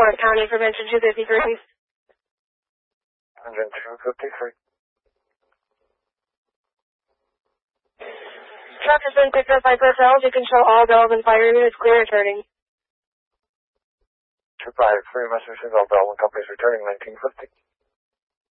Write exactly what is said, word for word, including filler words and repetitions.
North County Prevention two fifty-three. Engine two fifty-three. Truck has been picked up by personnel to control all bells and fire units clear returning. two five three, message is all bell and companies returning nineteen fifty.